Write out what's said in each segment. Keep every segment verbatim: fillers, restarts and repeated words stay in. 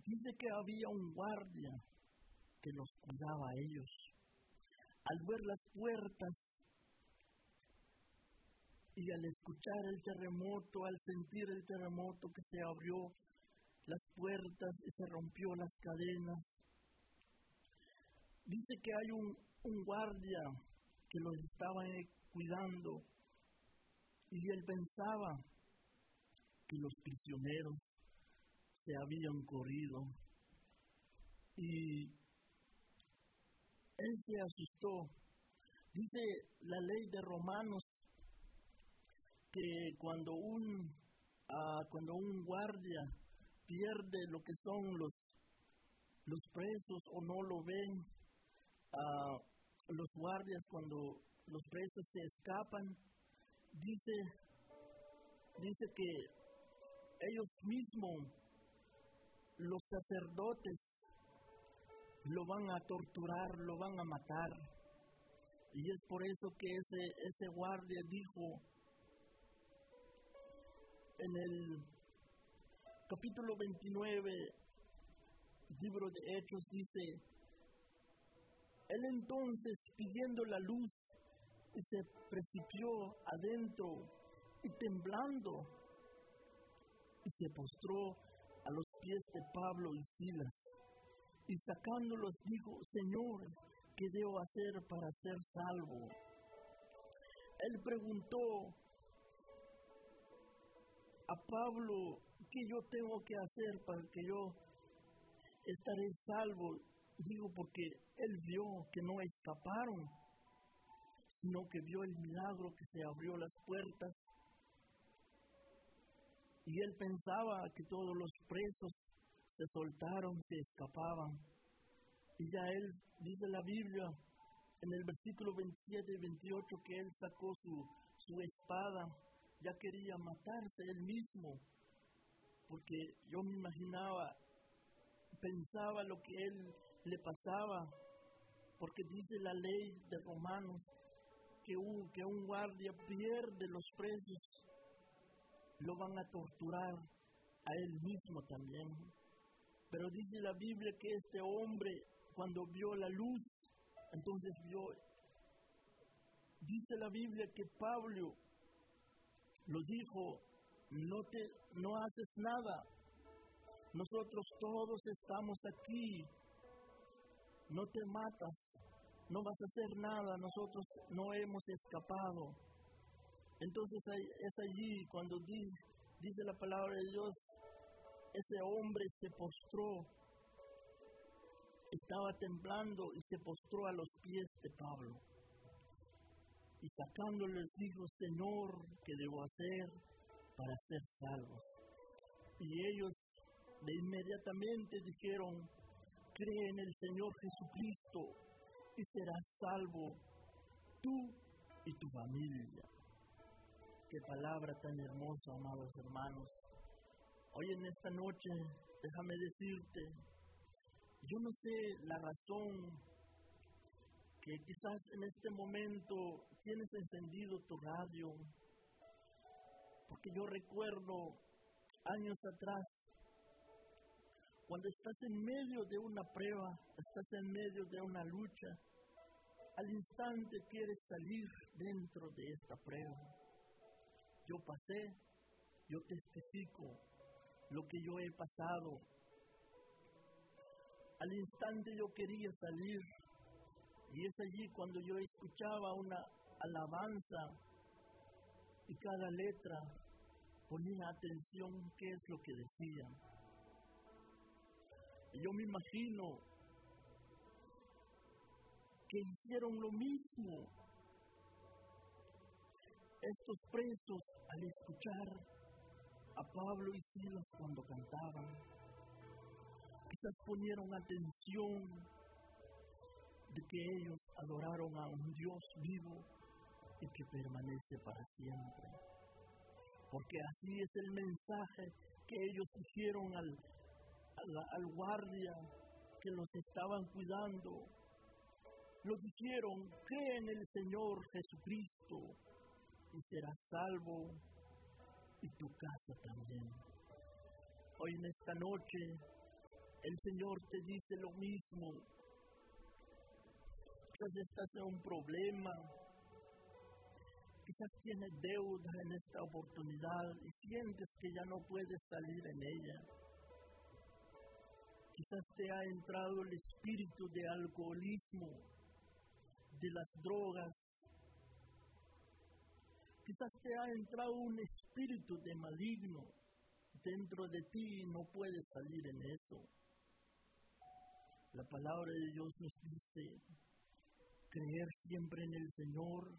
Dice que había un guardia que los cuidaba a ellos. Al ver las puertas y al escuchar el terremoto, al sentir el terremoto que se abrió las puertas y se rompió las cadenas, dice que hay un, un guardia que los estaba cuidando y él pensaba que los prisioneros se habían corrido y él se asustó. Dice la ley de Romanos que cuando un, uh, cuando un guardia pierde lo que son los, los presos o no lo ven, uh, los guardias cuando los presos se escapan, dice, dice que ellos mismos, los sacerdotes, lo van a torturar, lo van a matar. Y es por eso que ese, ese guardia dijo en el capítulo veintinueve, libro de Hechos, dice, él entonces pidiendo la luz y se precipitó adentro y temblando y se postró a los pies de Pablo y Silas y sacándolos dijo, Señor, ¿qué debo hacer para ser salvo? Él preguntó a Pablo, ¿qué yo tengo que hacer para que yo estaré salvo? Digo, porque él vio que no escaparon, sino que vio el milagro que se abrió las puertas. Y él pensaba que todos los presos se soltaron, se escapaban. Y ya él, dice la Biblia, en el versículo veintisiete y veintiocho, que él sacó su, su espada, ya quería matarse él mismo, porque yo me imaginaba, pensaba lo que él le pasaba, porque dice la ley de Romanos que un, que un guardia pierde los presos, lo van a torturar a él mismo también. Pero dice la Biblia que este hombre, cuando vio la luz, entonces vio, dice la Biblia que Pablo lo dijo, no te, no haces nada, nosotros todos estamos aquí, no te matas, no vas a hacer nada, nosotros no hemos escapado. Entonces es allí cuando dice, dice la palabra de Dios, ese hombre se postró, estaba temblando y se postró a los pies de Pablo. Y sacándoles dijo, Señor, ¿qué debo hacer para ser salvos? Y ellos de inmediatamente dijeron, cree en el Señor Jesucristo y serás salvo tú y tu familia. Qué palabra tan hermosa, amados hermanos. Hoy en esta noche, déjame decirte, yo no sé la razón que quizás en este momento tienes encendido tu radio, porque yo recuerdo años atrás, cuando estás en medio de una prueba, estás en medio de una lucha, al instante quieres salir dentro de esta prueba. Yo pasé, yo testifico lo que yo he pasado. Al instante yo quería salir, y es allí cuando yo escuchaba una alabanza y cada letra ponía atención qué es lo que decía. Y yo me imagino que hicieron lo mismo estos presos al escuchar a Pablo y Silas cuando cantaban. Quizás ponieron atención de que ellos adoraron a un Dios vivo y que permanece para siempre. Porque así es el mensaje que ellos dijeron al, al, al guardia que los estaban cuidando. Lo dijeron, cree en el Señor Jesucristo y serás salvo y tu casa también. Hoy en esta noche El Señor te dice lo mismo. Quizás estás en un problema, quizás tienes deuda en esta oportunidad y sientes que ya no puedes salir en ella. Quizás te ha entrado el espíritu de alcoholismo, de las drogas. Quizás te ha entrado un espíritu de maligno dentro de ti y no puedes salir en eso. La palabra de Dios nos dice creer siempre en el Señor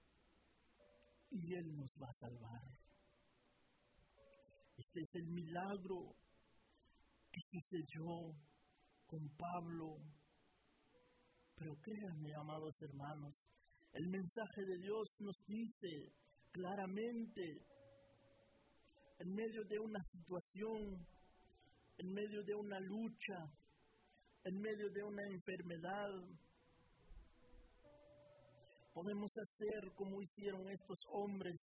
y Él nos va a salvar. Este es el milagro que sucedió con Pablo. Pero créanme, amados hermanos, el mensaje de Dios nos dice claramente, en medio de una situación, en medio de una lucha, en medio de una enfermedad, podemos hacer como hicieron estos hombres.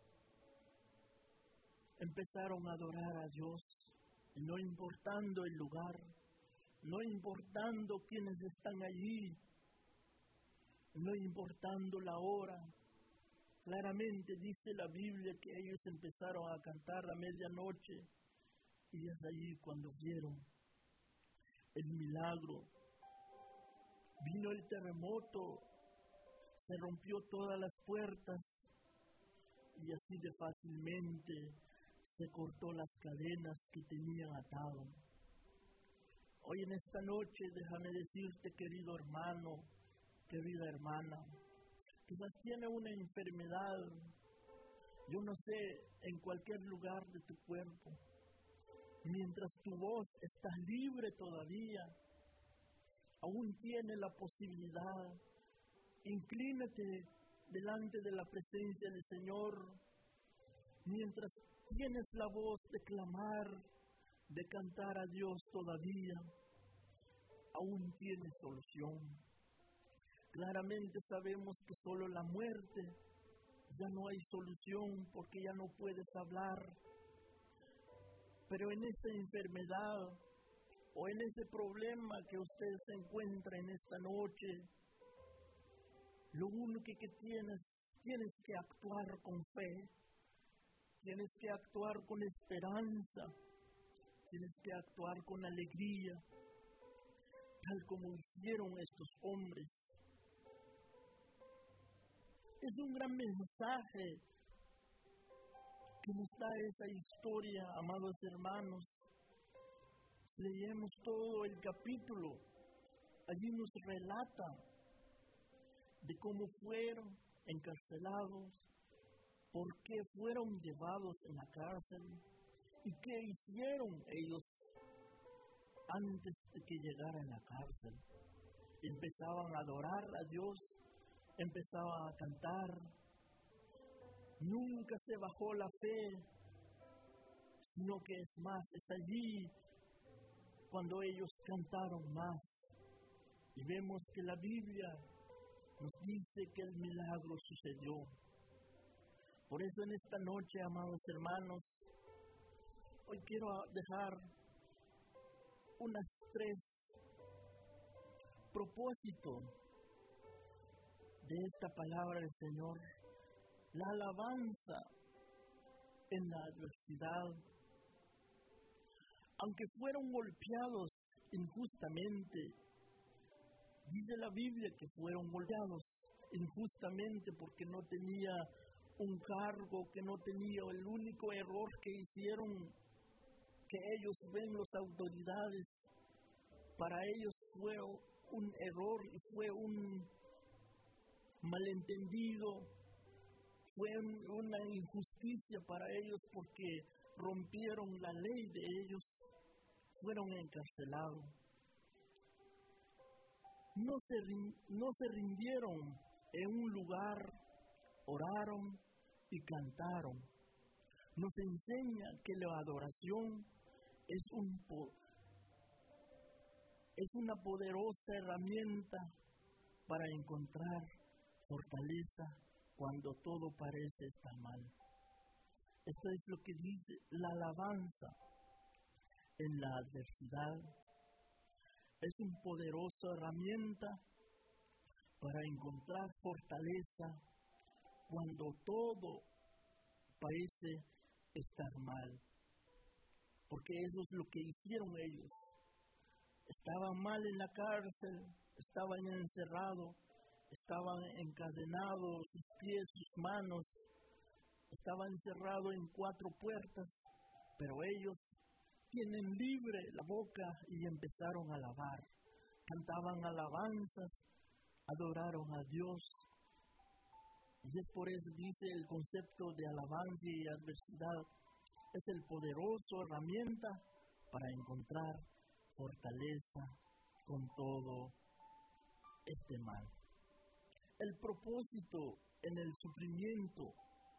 Empezaron a adorar a Dios, y no importando el lugar, no importando quienes están allí, no importando la hora. Claramente dice la Biblia que ellos empezaron a cantar a medianoche, y es allí cuando vieron el milagro. Vino el terremoto, se rompió todas las puertas y así de fácilmente se cortó las cadenas que tenían atado. Hoy en esta noche déjame decirte, querido hermano, querida hermana, quizás tiene una enfermedad, yo no sé, en cualquier lugar de tu cuerpo. Mientras tu voz está libre todavía, aún tiene la posibilidad. Inclínate delante de la presencia del Señor, mientras tienes la voz de clamar, de cantar a Dios todavía, aún tiene solución. Claramente sabemos que solo la muerte, ya no hay solución porque ya no puedes hablar. Pero en esa enfermedad o en ese problema que usted se encuentra en esta noche, lo único que tienes, tienes que actuar con fe, tienes que actuar con esperanza, tienes que actuar con alegría, tal como hicieron estos hombres. Es un gran mensaje que nos da esa historia, amados hermanos. Si leemos todo el capítulo, allí nos relata de cómo fueron encarcelados, por qué fueron llevados en la cárcel y qué hicieron ellos antes de que llegaran a la cárcel. Empezaban a adorar a Dios, empezaban a cantar. Nunca se bajó la fe, sino que es más, es allí cuando ellos cantaron más. Y vemos que la Biblia nos dice que el milagro sucedió. Por eso en esta noche, amados hermanos, hoy quiero dejar unas tres propósitos de esta palabra del Señor. La alabanza en la adversidad. Aunque fueron golpeados injustamente, dice la Biblia que fueron golpeados injustamente porque no tenía un cargo, que no tenía el único error que hicieron, que ellos ven las autoridades, para ellos fue un error y fue un malentendido, fue una injusticia para ellos porque rompieron la ley de ellos, fueron encarcelados. No se, no se rindieron en un lugar, oraron y cantaron. Nos enseña que la adoración es, un, es una poderosa herramienta para encontrar fortaleza cuando todo parece estar mal. Esto es lo que dice la alabanza en la adversidad. es una poderosa herramienta para encontrar fortaleza cuando todo parece estar mal. Porque eso es lo que hicieron ellos. Estaban mal en la cárcel, estaban encerrados, estaban encadenados, sus pies, sus manos, estaban encerrados en cuatro puertas, pero ellos tienen libre la boca y empezaron a alabar. Cantaban alabanzas, adoraron a Dios. Y es por eso dice el concepto de alabanza y adversidad es el poderoso herramienta para encontrar fortaleza con todo este mal. El propósito en el sufrimiento,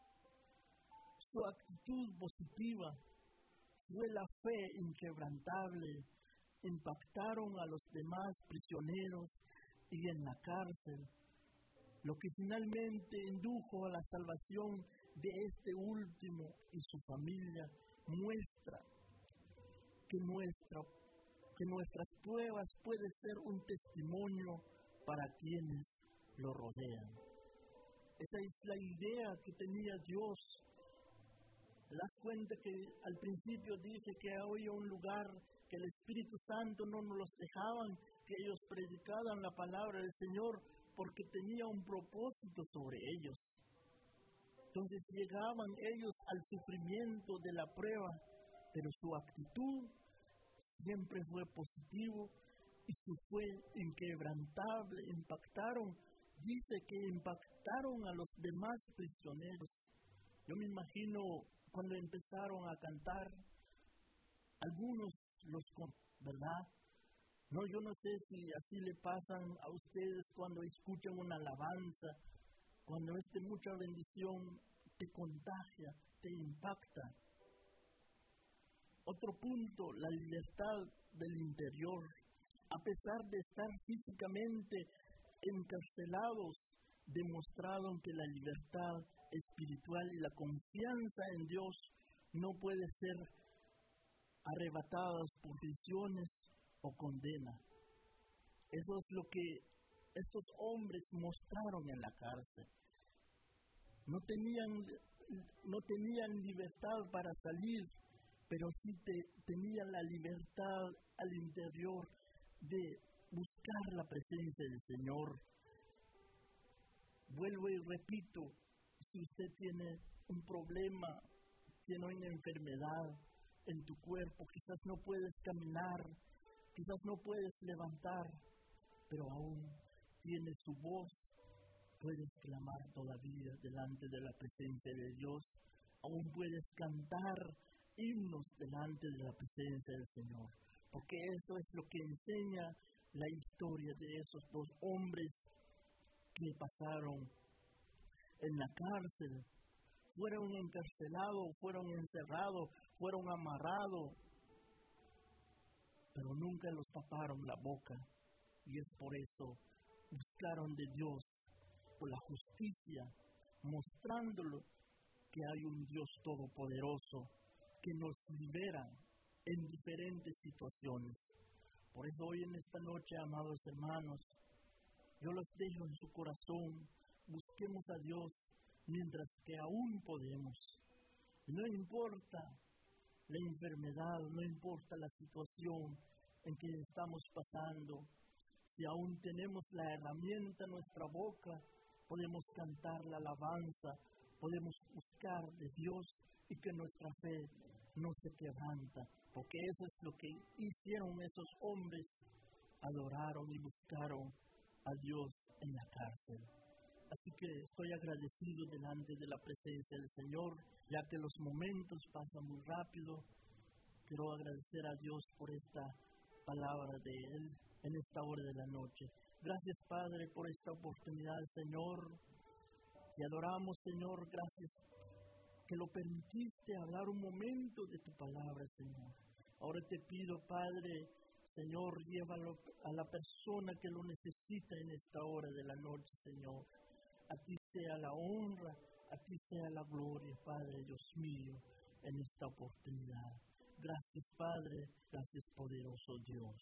su actitud positiva, fue la fe inquebrantable, impactaron a los demás prisioneros y en la cárcel, lo que finalmente indujo a la salvación de este último y su familia. Muestra que, nuestra, que nuestras pruebas pueden ser un testimonio para quienes lo rodean. Esa es la idea que tenía Dios. ¿Te das cuenta que al principio dije que había un lugar que el Espíritu Santo no nos los dejaban, que ellos predicaran la palabra del Señor porque tenía un propósito sobre ellos? Entonces llegaban ellos al sufrimiento de la prueba, pero su actitud siempre fue positivo y su fe inquebrantable. Impactaron, dice que impactaron a los demás prisioneros. Yo me imagino cuando empezaron a cantar, algunos los, ¿verdad? No, yo no sé si así le pasan a ustedes cuando escuchan una alabanza, cuando es de mucha bendición, te contagia, te impacta. Otro punto, la libertad del interior. A pesar de estar físicamente encarcelados, demostraron que la libertad espiritual y la confianza en Dios no puede ser arrebatadas por prisiones o condena. Eso es lo que estos hombres mostraron en la cárcel. No tenían, no tenían libertad para salir, pero sí te, tenían la libertad al interior de buscar la presencia del Señor. Vuelvo y repito, si usted tiene un problema, tiene una enfermedad en tu cuerpo, quizás no puedes caminar, quizás no puedes levantar, pero aún tienes su voz, puedes clamar todavía delante de la presencia de Dios, aún puedes cantar himnos delante de la presencia del Señor, porque eso es lo que enseña la historia de esos dos hombres que pasaron en la cárcel. Fueron encarcelados, fueron encerrados, fueron amarrados, pero nunca los taparon la boca. Y es por eso buscaron de Dios, por la justicia, mostrándolo que hay un Dios todopoderoso que nos libera en diferentes situaciones. Por eso hoy en esta noche, amados hermanos, yo los dejo en su corazón. Busquemos a Dios mientras que aún podemos. No importa la enfermedad, no importa la situación en que estamos pasando, si aún tenemos la herramienta en nuestra boca, podemos cantar la alabanza, podemos buscar de Dios y que nuestra fe no se quebranta, porque eso es lo que hicieron esos hombres, adoraron y buscaron a Dios en la cárcel. Así que estoy agradecido delante de la presencia del Señor, ya que los momentos pasan muy rápido. Quiero agradecer a Dios por esta palabra de Él en esta hora de la noche. Gracias, Padre, por esta oportunidad, Señor. Te adoramos, Señor, gracias que lo permitiste hablar un momento de tu palabra, Señor. Ahora te pido, Padre, Señor, llévalo a la persona que lo necesita en esta hora de la noche, Señor. A ti sea la honra, a ti sea la gloria, Padre, Dios mío, en esta oportunidad. Gracias, Padre, gracias, poderoso Dios.